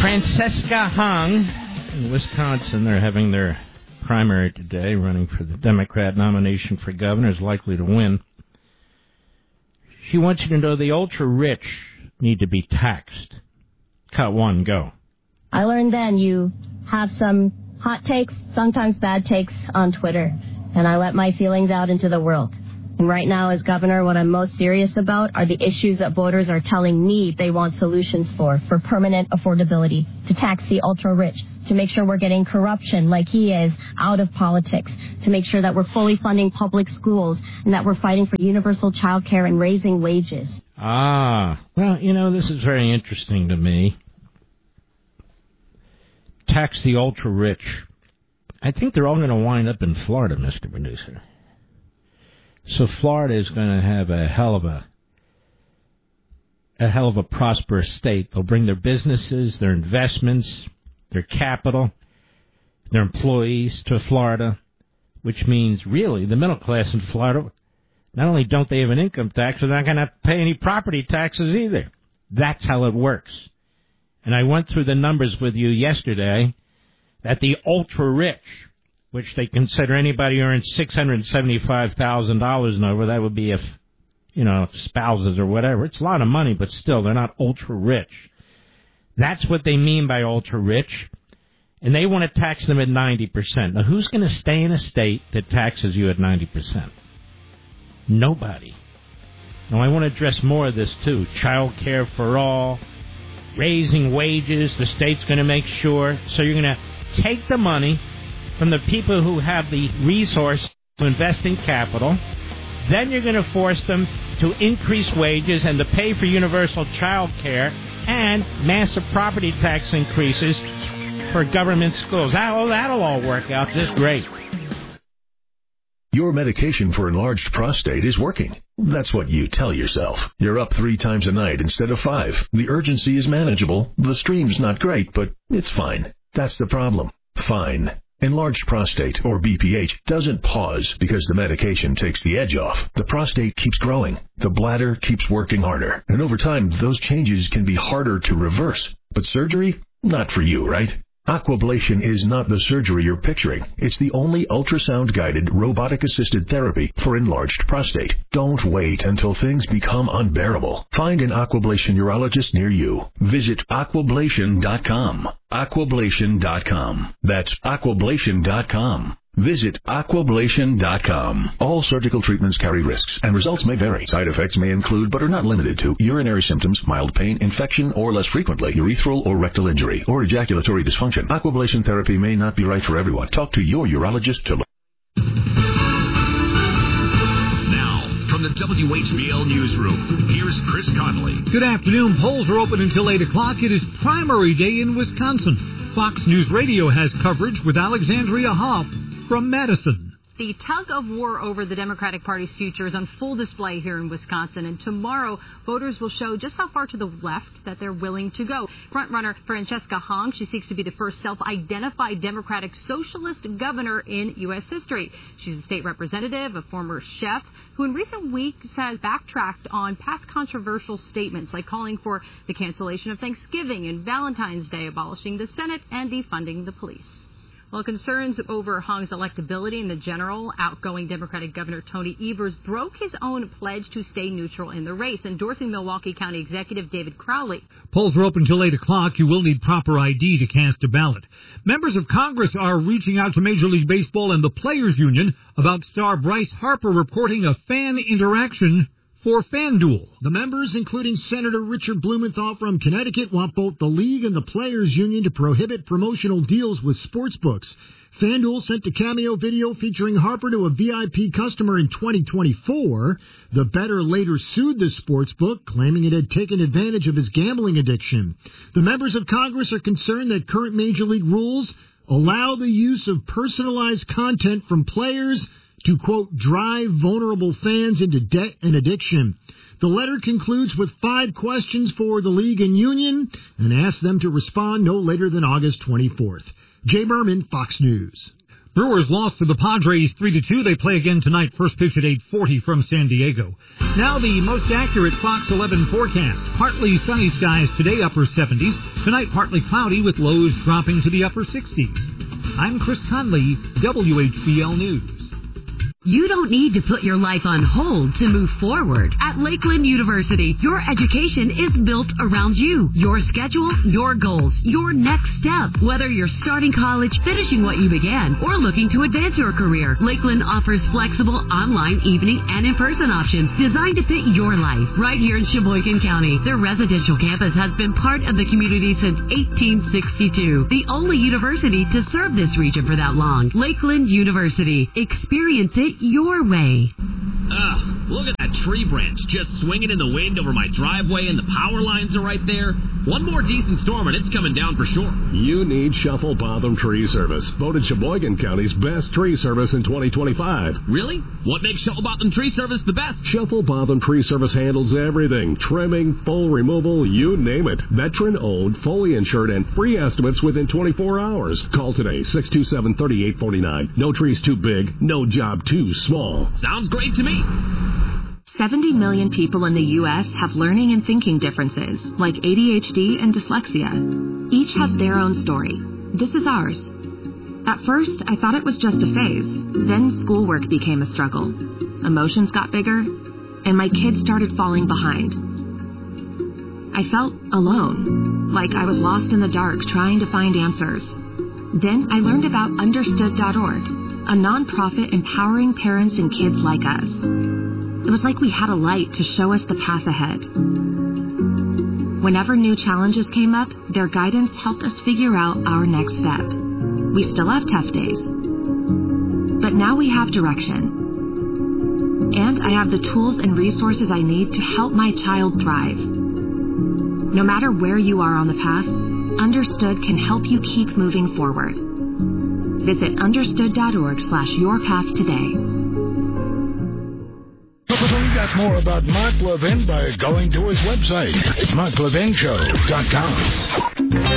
Francesca Hung in Wisconsin. They're having their primary today, running for the Democrat nomination for governor, is likely to win. She wants you to know the ultra-rich need to be taxed. Cut one, go. I learned then you have some hot takes, sometimes bad takes on Twitter, and I let my feelings out into the world. And right now, as governor, what I'm most serious about are the issues that voters are telling me they want solutions for permanent affordability, to tax the ultra-rich, to make sure we're getting corruption like he is out of politics, to make sure that we're fully funding public schools and that we're fighting for universal child care and raising wages. Well, this is very interesting to me. Tax the ultra-rich. I think they're all going to wind up in Florida, Mr. Producer. So Florida is going to have a hell of a prosperous state. They'll bring their businesses, their investments, their capital, their employees to Florida, which means really the middle class in Florida, not only don't they have an income tax, they're not going to have to pay any property taxes either. That's how it works. And I went through the numbers with you yesterday that the ultra-rich, which they consider anybody who earns $675,000 and over, that would be if spouses or whatever. It's a lot of money, but still, they're not ultra-rich. That's what they mean by ultra-rich, and they want to tax them at 90%. Now, who's going to stay in a state that taxes you at 90%? Nobody. Now, I want to address more of this, too. Child care for all, raising wages, the state's going to make sure. So you're going to take the money from the people who have the resource to invest in capital. Then you're going to force them to increase wages and to pay for universal child care and massive property tax increases for government schools. That'll all work out just great. Your medication for enlarged prostate is working. That's what you tell yourself. You're up 3 times a night instead of 5. The urgency is manageable. The stream's not great, but it's fine. That's the problem. Fine. Enlarged prostate, or BPH, doesn't pause because the medication takes the edge off. The prostate keeps growing. The bladder keeps working harder. And over time, those changes can be harder to reverse. But surgery? Not for you, right? Aquablation is not the surgery you're picturing. It's the only ultrasound-guided, robotic-assisted therapy for enlarged prostate. Don't wait until things become unbearable. Find an Aquablation urologist near you. Visit aquablation.com. Aquablation.com. That's aquablation.com. Visit aquablation.com. All surgical treatments carry risks, and results may vary. Side effects may include, but are not limited to, urinary symptoms, mild pain, infection, or less frequently, urethral or rectal injury, or ejaculatory dysfunction. Aquablation therapy may not be right for everyone. Talk to your urologist to learn. Now, from the WHBL Newsroom, here's Chris Connolly. Good afternoon. Polls are open until 8 o'clock. It is primary day in Wisconsin. Fox News Radio has coverage with Alexandria Hopp from Madison. The tug of war over the Democratic Party's future is on full display here in Wisconsin, and tomorrow voters will show just how far to the left that they're willing to go. Frontrunner Francesca Hung, she seeks to be the first self-identified Democratic socialist governor in U.S. history. She's a state representative, a former chef, who in recent weeks has backtracked on past controversial statements like calling for the cancellation of Thanksgiving and Valentine's Day, abolishing the Senate, and defunding the police. Well, concerns over Hung's electability in the general, outgoing Democratic Governor Tony Evers broke his own pledge to stay neutral in the race, endorsing Milwaukee County Executive David Crowley. Polls are open until 8 o'clock. You will need proper ID to cast a ballot. Members of Congress are reaching out to Major League Baseball and the Players Union about star Bryce Harper reporting a fan interaction for FanDuel. The members, including Senator Richard Blumenthal from Connecticut, want both the league and the Players Union to prohibit promotional deals with sportsbooks. FanDuel sent a cameo video featuring Harper to a VIP customer in 2024. The bettor later sued the sportsbook, claiming it had taken advantage of his gambling addiction. The members of Congress are concerned that current Major League rules allow the use of personalized content from players to, quote, drive vulnerable fans into debt and addiction. The letter concludes with 5 questions for the league and union and asks them to respond no later than August 24th. Jay Berman, Fox News. Brewers lost to the Padres 3-2. They play again tonight. First pitch at 8:40 from San Diego. Now the most accurate Fox 11 forecast. Partly sunny skies today, upper 70s. Tonight, partly cloudy with lows dropping to the upper 60s. I'm Chris Conley, WHBL News. You don't need to put your life on hold to move forward. At Lakeland University, your education is built around you, your schedule, your goals, your next step. Whether you're starting college, finishing what you began, or looking to advance your career, Lakeland offers flexible online, evening, and in-person options designed to fit your life. Right here in Sheboygan County, their residential campus has been part of the community since 1862. The only university to serve this region for that long. Lakeland University. Experience it your way. Look at that tree branch just swinging in the wind over my driveway, and the power lines are right there. One more decent storm and it's coming down for sure. You need Shuffle Botham Tree Service, voted Sheboygan County's best tree service in 2025. Really? What makes Shuffle Botham Tree Service the best? Shuffle Botham Tree Service handles everything. Trimming, full removal, you name it. Veteran-owned, fully insured, and free estimates within 24 hours. Call today, 627-3849. No trees too big, no job too small. Sounds great to me. 70 million people in the U.S. have learning and thinking differences, like ADHD and dyslexia. Each has their own story. This is ours. At first, I thought it was just a phase. Then schoolwork became a struggle. Emotions got bigger, and my kids started falling behind. I felt alone, like I was lost in the dark trying to find answers. Then I learned about Understood.org, a nonprofit empowering parents and kids like us. It was like we had a light to show us the path ahead. Whenever new challenges came up, their guidance helped us figure out our next step. We still have tough days, but now we have direction. And I have the tools and resources I need to help my child thrive. No matter where you are on the path, Understood can help you keep moving forward. Visit understood.org/yourpath today. Find out more about Mark Levin by going to his website, marklevinshow.com.